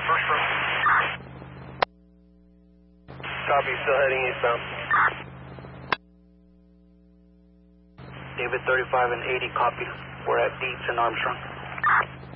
Copy, still heading eastbound. David 35 and 80, copy. We're at Dietz and Armstrong.